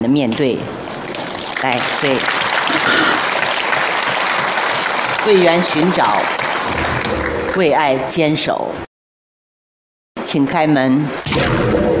的面对。来，对，为缘寻找，为爱坚守，请开门。